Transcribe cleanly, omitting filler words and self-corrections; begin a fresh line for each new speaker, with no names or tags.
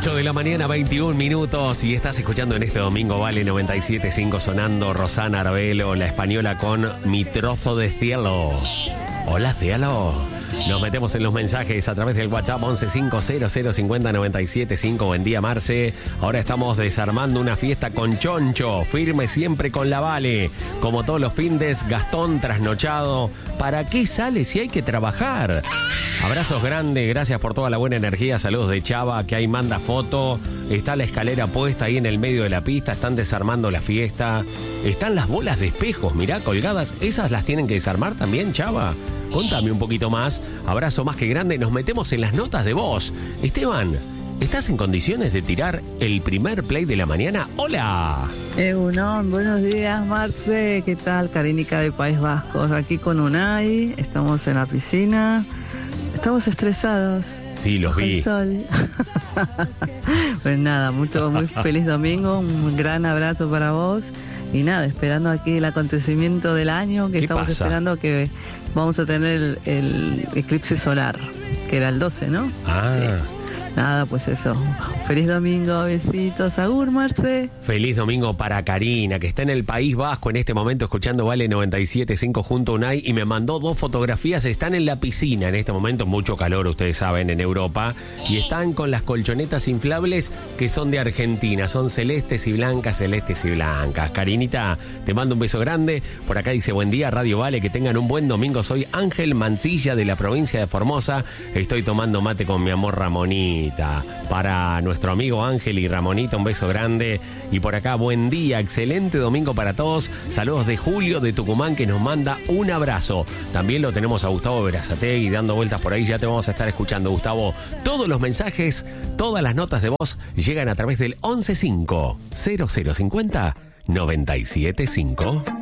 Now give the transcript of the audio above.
8 de la mañana, 21 minutos, y estás escuchando en este domingo Vale 97.5 sonando Rosana Arbelo, la española con Mi Trozo de Cielo. Hola, cielo. Nos metemos en los mensajes a través del WhatsApp 1150050975. Buen día, Marce. Ahora estamos desarmando una fiesta con Choncho, firme siempre con la Vale. Como todos los findes, Gastón trasnochado. ¿Para qué sale si hay que trabajar? Abrazos grandes, gracias por toda la buena energía. Saludos de Chava, que ahí manda foto. Está la escalera puesta ahí en el medio de la pista. Están desarmando la fiesta. Están las bolas de espejos, mirá, colgadas. ¿Esas las tienen que desarmar también, Chava? Contame un poquito más. Abrazo más que grande. Nos metemos en las notas de voz. Esteban, ¿estás en condiciones de tirar el primer play de la mañana? ¡Hola!
Egunon, buenos días, Marce. ¿Qué tal? Karenica de País Vasco. Aquí con Unai. Estamos en la piscina. Estamos estresados.
Sí, los vi.
El sol. Pues nada, muy feliz domingo. Un gran abrazo para vos. Y nada, esperando aquí el acontecimiento del año, que estamos esperando que vamos a tener el eclipse solar, que era el 12, ¿no?
Ah.
Sí. Nada, pues eso. Feliz domingo, besitos. Agur, Marce.
Feliz domingo para Karina, que está en el País Vasco en este momento escuchando Vale 97.5 junto a Unai, y me mandó 2 fotografías. Están en la piscina en este momento, mucho calor, ustedes saben, en Europa, y están con las colchonetas inflables que son de Argentina. Son celestes y blancas, celestes y blancas. Karinita, te mando un beso grande. Por acá dice, buen día, Radio Vale, que tengan un buen domingo. Soy Ángel Mancilla de la provincia de Formosa. Estoy tomando mate con mi amor Ramonita. Para nuestro amigo Ángel y Ramonita, un beso grande. Y por acá, buen día, excelente domingo para todos. Saludos de Julio de Tucumán, que nos manda un abrazo. También lo tenemos a Gustavo Verazategui dando vueltas por ahí. Ya te vamos a estar escuchando, Gustavo. Todos los mensajes, todas las notas de voz llegan a través del 115 0050 975.